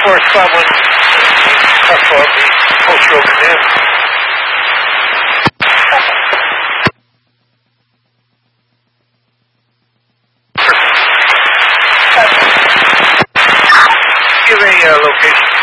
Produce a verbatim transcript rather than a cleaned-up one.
four spot one, Crosswalk, the Post Road Command. Give a uh, location.